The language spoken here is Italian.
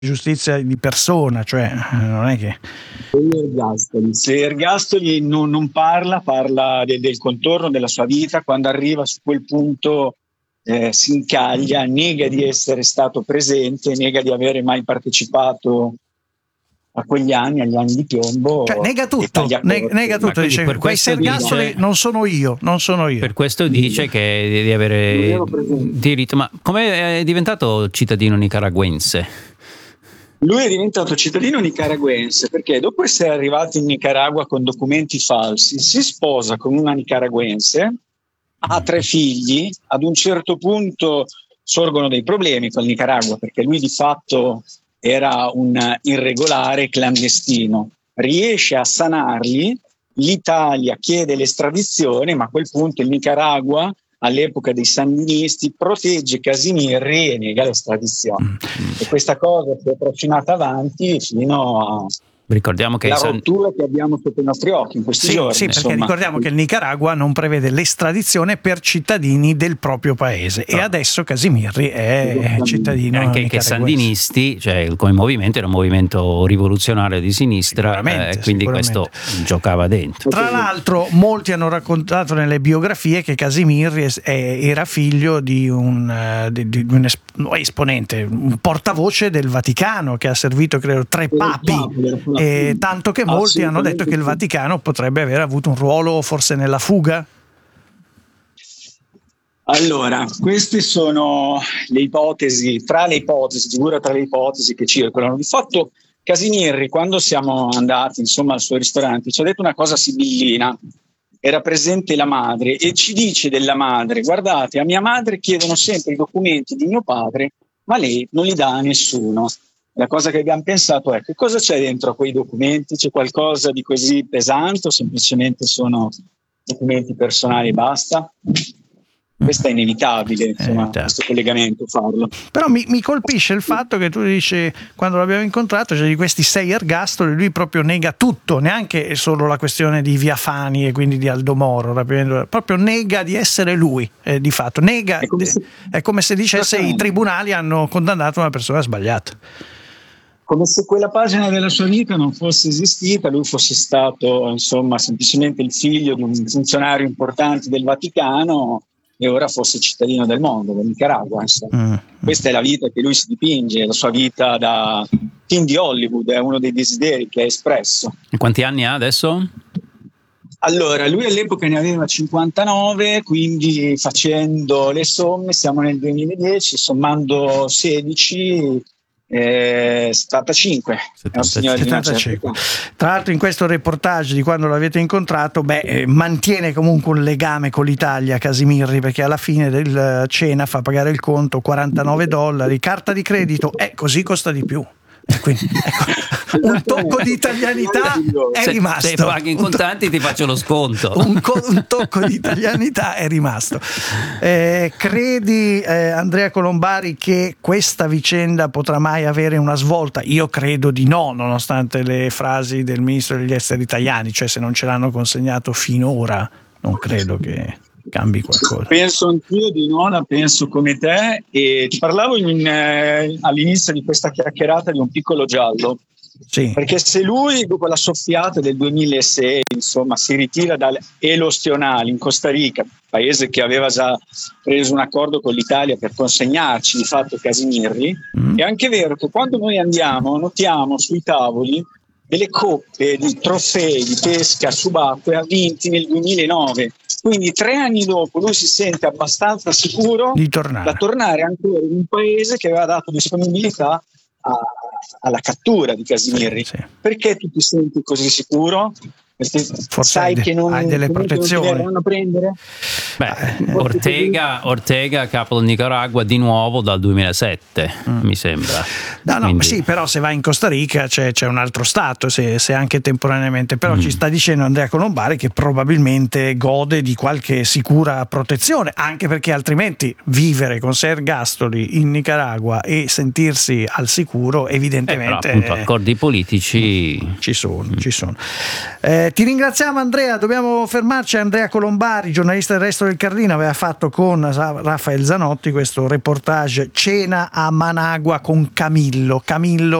giustizia di persona, cioè non è che... Se Ergastoli non parla del contorno della sua vita, quando arriva su quel punto si incaglia, nega di essere stato presente, nega di avere mai partecipato a quegli anni, agli anni di piombo, cioè nega tutto, nega tutto, dice per questi ergastoli non sono io. Per questo dice che devi avere diritto. Ma come è diventato cittadino nicaragüense? Lui è diventato cittadino nicaragüense perché dopo essere arrivato in Nicaragua con documenti falsi si sposa con una nicaragüense, ha 3 figli, ad un certo punto sorgono dei problemi con il Nicaragua perché lui di fatto era un irregolare clandestino, riesce a sanarli, l'Italia chiede l'estradizione, ma a quel punto il Nicaragua, all'epoca dei sandinisti, protegge Casimirri e nega l'estradizione. E questa cosa si è trascinata avanti fino a... Ricordiamo che la rottura che abbiamo sotto i nostri occhi in questi giorni. Sì, perché ricordiamo che il Nicaragua non prevede l'estradizione per cittadini del proprio paese e adesso Casimirri è cittadino anche che sandinisti, cioè come movimento era un movimento rivoluzionario di sinistra, quindi questo giocava dentro. Tra l'altro molti hanno raccontato nelle biografie che Casimirri era figlio di un esponente, un portavoce del Vaticano che ha servito credo 3 papi. Tanto che molti hanno detto che il Vaticano potrebbe aver avuto un ruolo forse nella fuga. Allora, queste sono le ipotesi, figura tra le ipotesi che circolano. Di fatto Casimirri, quando siamo andati al suo ristorante, ci ha detto una cosa sibillina. Era presente la madre e ci dice della madre: guardate, a mia madre chiedono sempre i documenti di mio padre, ma lei non li dà a nessuno. La cosa che abbiamo pensato è: che cosa c'è dentro quei documenti? C'è qualcosa di così pesante o semplicemente sono documenti personali e basta? Questo è inevitabile, questo collegamento farlo. Però mi colpisce il fatto che tu dici, quando l'abbiamo incontrato, cioè di questi 6 ergastoli, lui proprio nega tutto, neanche solo la questione di Via Fani e quindi di Aldo Moro, proprio nega di essere lui, di fatto. Nega, è come se dicesse i tribunali hanno condannato una persona sbagliata. Come se quella pagina della sua vita non fosse esistita, lui fosse stato semplicemente il figlio di un funzionario importante del Vaticano e ora fosse cittadino del mondo, del Nicaragua. Questa è la vita che lui si dipinge, la sua vita da film di Hollywood, è uno dei desideri che ha espresso. E quanti anni ha adesso? Allora, lui all'epoca ne aveva 59, quindi facendo le somme siamo nel 2010, sommando 16... 75. Tra l'altro in questo reportage di quando l'avete incontrato mantiene comunque un legame con l'Italia Casimirri, perché alla fine del cena fa pagare il conto $49, carta di credito, così costa di più. Quindi, ecco, un tocco di italianità è rimasto. Se paghi in contanti ti faccio lo sconto. Un tocco di italianità è rimasto. Credi, Andrea Colombari, che questa vicenda potrà mai avere una svolta? Io credo di no, nonostante le frasi del ministro degli esteri Tajani, cioè se non ce l'hanno consegnato finora non credo che cambi qualcosa. Penso anch'io di no, la penso come te, e ti parlavo all'inizio di questa chiacchierata di un piccolo giallo. Sì. Perché se lui dopo la soffiata del 2006 si ritira dall'Elostional in Costa Rica, paese che aveva già preso un accordo con l'Italia per consegnarci di fatto Casimirri, è anche vero che quando noi andiamo notiamo sui tavoli delle coppe di trofei di pesca subacquea vinti nel 2009. Quindi 3 anni dopo lui si sente abbastanza sicuro da tornare ancora in un paese che aveva dato disponibilità alla cattura di Casimirri. Sì. Perché tu ti senti così sicuro? Perché forse sai che non, hai delle protezioni. Non ti verranno a prendere? Ortega capo del Nicaragua di nuovo dal 2007 mi sembra. Quindi... sì, però se vai in Costa Rica c'è un altro stato, se anche temporaneamente, però ci sta dicendo Andrea Colombari che probabilmente gode di qualche sicura protezione, anche perché altrimenti vivere con 6 ergastoli in Nicaragua e sentirsi al sicuro evidentemente però appunto accordi politici ci sono. Ti ringraziamo Andrea, dobbiamo fermarci. Andrea Colombari, giornalista del Resto del Carlino, aveva fatto con Raffaele Zanotti questo reportage Cena a Managua con Camillo